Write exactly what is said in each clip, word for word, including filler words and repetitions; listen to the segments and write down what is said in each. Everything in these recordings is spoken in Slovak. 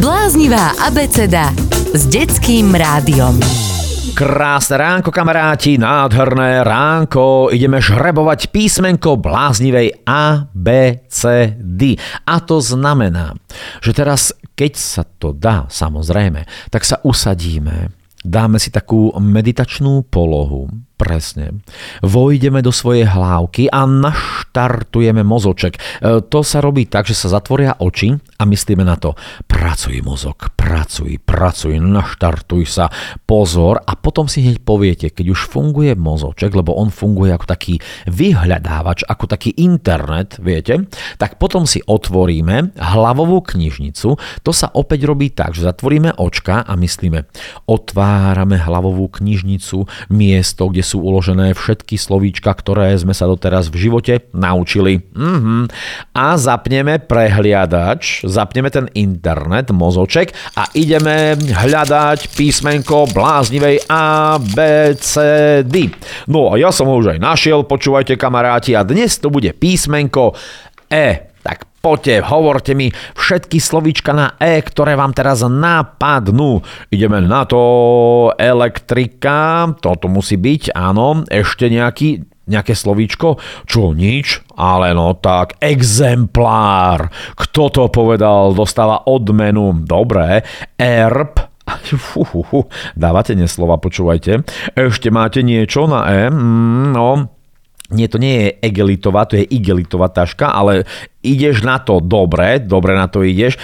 Bláznivá abeceda s detským rádiom. Krásne ránko, kamaráti, nádherné ránko. Ideme žrebovať písmenko bláznivej A, B, C, D. A to znamená, že teraz, keď sa to dá, samozrejme, tak sa usadíme, dáme si takú meditačnú polohu, presne. Vojdeme do svojej hlávky a naštartujeme mozoček. E, to sa robí tak, že sa zatvoria oči a myslíme na to. Pracuj mozog, pracuj, pracuj, naštartuj sa, pozor a potom si hneď poviete, keď už funguje mozoček, lebo on funguje ako taký vyhľadávač, ako taký internet, viete, tak potom si otvoríme hlavovú knižnicu. To sa opäť robí tak, že zatvoríme očka a myslíme, otvárame hlavovú knižnicu, miesto, kde sú uložené všetky slovíčka, ktoré sme sa doteraz v živote naučili. Mhm. A zapneme prehliadač, zapneme ten internet, mozoček a ideme hľadať písmenko bláznivej A, B, C, D. No a ja som ho už aj našiel, počúvajte kamaráti, a dnes to bude písmenko E. Tak poďte, hovorte mi všetky slovíčka na E, ktoré vám teraz napadnú. Ideme na to. Elektrika, toto musí byť, áno. Ešte nejaký, nejaké slovíčko? Čo, nič? Ale no tak, exemplár. Kto to povedal, dostáva odmenu. Dobre. Erb. Fuhuhu. Dávate neslova, počúvajte. Ešte máte niečo na E? Mm, no... Nie, to nie je egelitová, to je igelitová taška, ale ideš na to dobre, dobre na to ideš.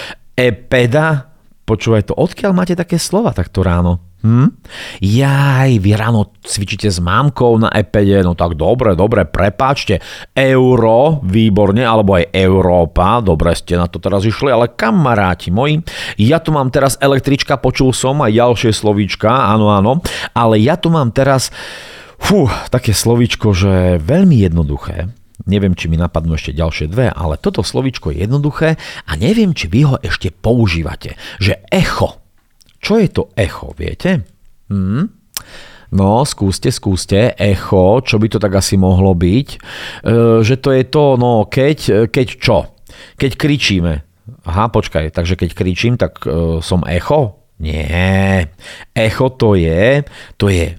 Epeda, počúvaj to, odkiaľ máte také slova takto ráno? Hm? Jaj, vy ráno cvičíte s mámkou na epede, no tak dobre, dobre, prepáčte. Euro, výborne, alebo aj Európa, dobre ste na to teraz išli, ale kamaráti moji, ja tu mám teraz električka, počul som aj ďalšie slovíčka, áno, áno, ale ja tu mám teraz... Fú, také slovíčko, že veľmi jednoduché. Neviem, či mi napadnú ešte ďalšie dve, ale toto slovíčko je jednoduché a neviem, či vy ho ešte používate. Že echo. Čo je to echo, viete? Hm? No, skúste, skúste. Echo, čo by to tak asi mohlo byť? E, že to je to, no, keď, keď čo? Keď kričíme. Aha, počkaj, takže keď kričím, tak e, som echo? Nie. Echo to je, to je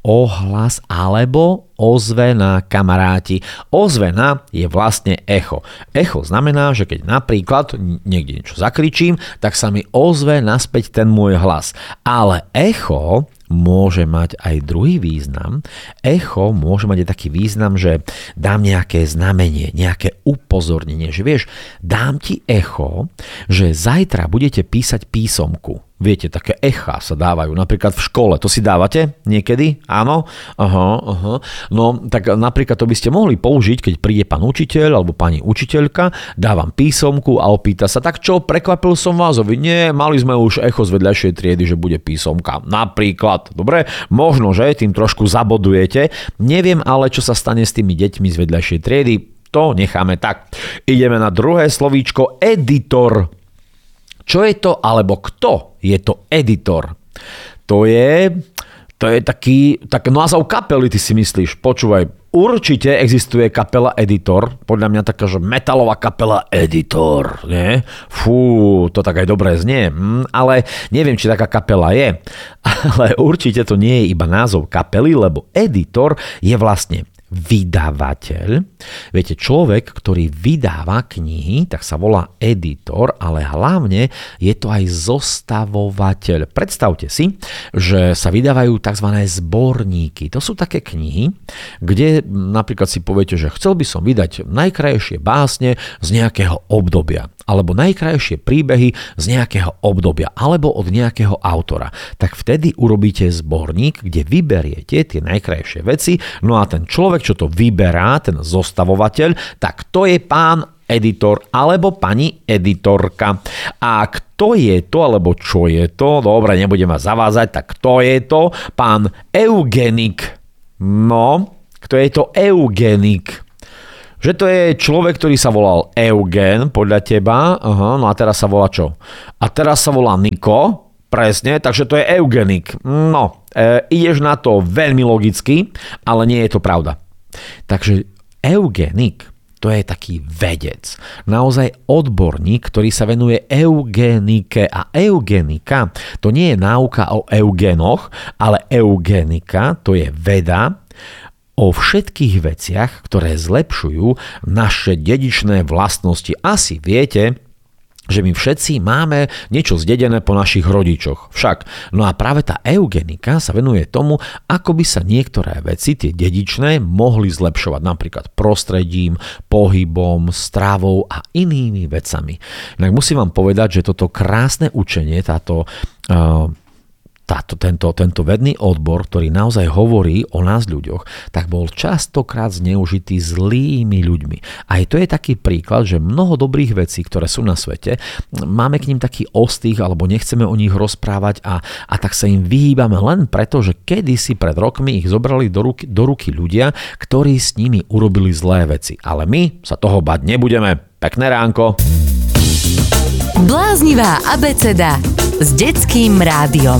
ohlas alebo ozvena, kamaráti. Ozvena je vlastne echo. Echo znamená, že keď napríklad niekde niečo zakričím, tak sa mi ozve naspäť ten môj hlas. Ale echo môže mať aj druhý význam. Echo môže mať aj taký význam, že dám nejaké znamenie, nejaké upozornenie, že vieš, dám ti echo, že zajtra budete písať písomku. Viete, také echá sa dávajú napríklad v škole. To si dávate niekedy? Áno? Aha, aha. No, tak napríklad to by ste mohli použiť, keď príde pán učiteľ alebo pani učiteľka, dávam písomku a opýta sa, tak čo, prekvapil som vás? Vy, nie, mali sme už echo z vedľajšej triedy, že bude písomka. Napríklad, dobre? Možno, že tým trošku zabodujete. Neviem ale, čo sa stane s tými deťmi z vedľajšej triedy. To necháme tak. Ideme na druhé slovíčko, editor. Čo je to, alebo kto je to editor? To je, to je taký, tak názov kapely, ty si myslíš, počúvaj, určite existuje kapela Editor, podľa mňa taká, že metalová kapela Editor, nie? Fú, to tak aj dobre znie, hm, ale neviem, či taká kapela je, ale určite to nie je iba názov kapely, lebo Editor je vlastne vydavateľ. Viete, človek, ktorý vydáva knihy, tak sa volá editor, ale hlavne je to aj zostavovateľ. Predstavte si, že sa vydávajú tzv. Zborníky. To sú také knihy, kde napríklad si poviete, že chcel by som vydať najkrajšie básne z nejakého obdobia, alebo najkrajšie príbehy z nejakého obdobia, alebo od nejakého autora. Tak vtedy urobíte zborník, kde vyberiete tie najkrajšie veci, no a ten človek, čo to vyberá, ten zostavovateľ, tak to je pán editor alebo pani editorka. A kto je to, alebo čo je to? Dobre, nebudem vás zavázať, tak kto je to? Pán eugenik. No, kto je to eugenik? Že to je človek, ktorý sa volal Eugen, podľa teba. Aha, no a teraz sa volá čo? A teraz sa volá Niko. Presne, takže to je eugenik. No, e, ideš na to veľmi logicky, ale nie je to pravda. Takže eugenik to je taký vedec. Naozaj odborník, ktorý sa venuje eugenike. A eugenika to nie je náuka o eugenoch, ale eugenika to je veda o všetkých veciach, ktoré zlepšujú naše dedičné vlastnosti. Asi viete, že my všetci máme niečo zdedené po našich rodičoch. Však, no a práve tá eugenika sa venuje tomu, ako by sa niektoré veci, tie dedičné, mohli zlepšovať napríklad prostredím, pohybom, stravou a inými vecami. Inak musím vám povedať, že toto krásne učenie, táto uh, Táto, tento, tento vedný odbor, ktorý naozaj hovorí o nás ľuďoch, tak bol častokrát zneužitý zlými ľuďmi. A aj to je taký príklad, že mnoho dobrých vecí, ktoré sú na svete, máme k ním taký ostých, alebo nechceme o nich rozprávať a, a tak sa im vyhýbame len preto, že kedysi pred rokmi ich zobrali do ruky, do ruky ľudia, ktorí s nimi urobili zlé veci. Ale my sa toho bať nebudeme. Pekné ránko. Bláznivá abeceda s Detským rádiom.